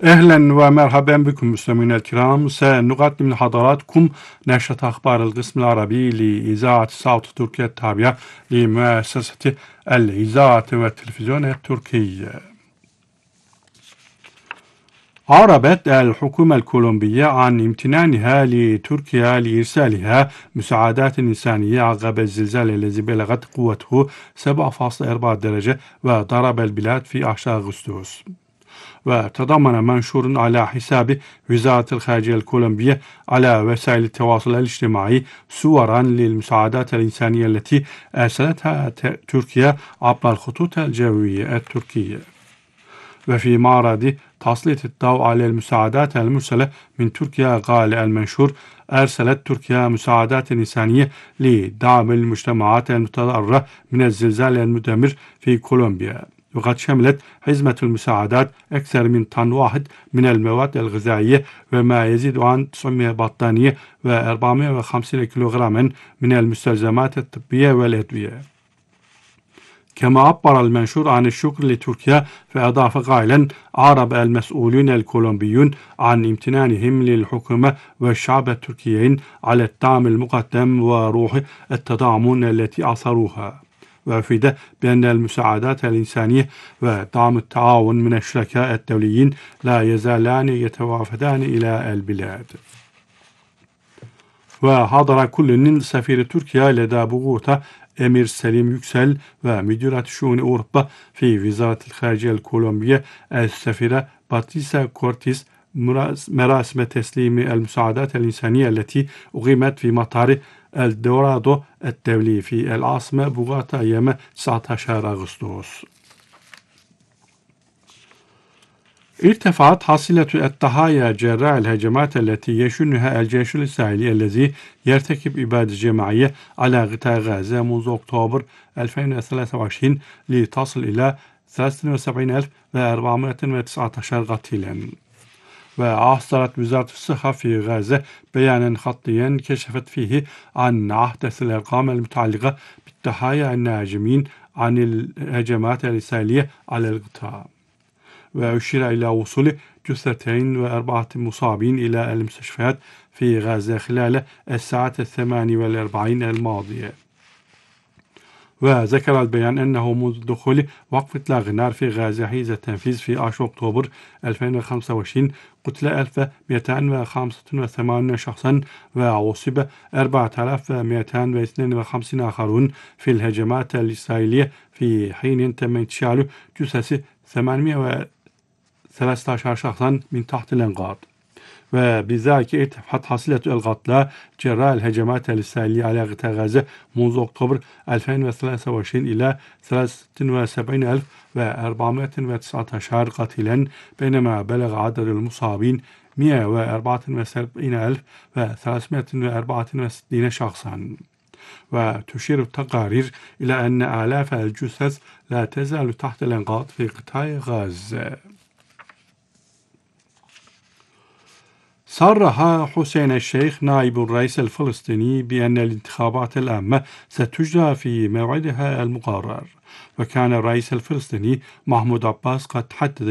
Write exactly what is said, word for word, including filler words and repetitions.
أهلا ومرحبا بكم مستمعينا الكرام. سنقدم لحضراتكم نشرة أخبار القسم العربي لإذاعة صوت تركيا التابعة لمؤسسة الإذاعة والتلفزيون التركي. أعربت الحكومة الكولومبية عن امتنانها لتركيا لإرسالها مساعدات إنسانية عقب الزلزال الذي بلغت قوته سبعة فاصلة أربعة درجة وضرب البلاد في عشرة أغسطس. وتضمن منشور على حساب وزارة الخارجية الكولومبية على وسائل التواصل الاجتماعي صورا للمساعدات الإنسانية التي أرسلتها تركيا عبر الخطوط الجوية التركية. وفي معرض تسليط الضوء على المساعدات المرسلة من تركيا، قال المنشور: أرسلت تركيا مساعدات إنسانية لدعم المجتمعات المتضررة من الزلزال المدمر في كولومبيا، وقد شملت حزمة المساعدات أكثر من طن واحد من المواد الغذائية وما يزيد عن تسعمائة بطانية وأربعمائة وخمسين كيلوغراما من المستلزمات الطبية والأدوية. كما عبر المنشور عن الشكر لتركيا، فأضاف قائلا: أعرب المسؤولون الكولومبيون عن امتنانهم للحكومة والشعب التركيين على الدعم المقدم وروح التضامن التي أعصروها. وأفيد بأن المساعدات الإنسانية ودعم التعاون من الشركاء الدوليين لا يزالان يتوافدان إلى البلاد. وحضر كل من سفير تركيا لدى بوغوتا أمير سليم يكسل ومديرة شؤون أوروبا في وزارة الخارجية الكولومبية السفيرة باتريسا كورتيس مراسم تسليم المساعدات الإنسانية التي أقيمت في مطار الدورادو الدولي في العاصمة بوغوتا يوم تسعة عشر أغسطس. ارتفعت حصيلة الضحايا جراء الهجمات التي يشنها الجيش الإسرائيلي الذي يرتكب إبادة جماعية على قطاع غزة منذ أكتوبر ألفين وثلاثة وعشرين لتصل إلى ثلاثة وسبعين ألف وأربعمائة وتسعة عشر قتيلا. وأصدرت وزارة الصحة في غزة بيانا خطيا كشفت فيه عن أحدث الأرقام المتعلقة بالضحايا الناجمين عن الهجمات الإسرائيلية على القطاع. وأشير إلى وصول جثتين وأربعة مصابين إلى المستشفيات في غزة خلال الساعات الثمان والأربعين الماضية. وذكر البيان أنه منذ دخول وقف إطلاق النار في غزة حيز التنفيذ في عشرة أكتوبر ألفين وخمسة وعشرين قتل ألف ومئتين وخمسة وثمانين شخصا وأصيب أربعة آلاف ومئتين واثنين وخمسين آخرون في الهجمات الإسرائيلية، في حين تم انتشال جثث ثمانمائة وثلاثة عشر شخصا من تحت الأنقاض. وبذلك ارتفعت حصيلة القتلى جراء الهجمات الإسرائيلية على قطاع غزة منذ أكتوبر ألفين وثلاثة وعشرين إلى ثلاثة وسبعين ألف وأربعمائة وتسعة عشر قتيلا، بينما بلغ عدد المصابين مئة وأربعة وسبعين ألف وثلاثمائة وأربعة وستين شخصا. وتشير التقارير إلى أن آلاف الجثث لا تزال تحت الأنقاض في قطاع غزة. صرح حسين الشيخ نائب الرئيس الفلسطيني بأن الانتخابات العامة ستجرى في موعدها المقرر، وكان الرئيس الفلسطيني محمود عباس قد حدد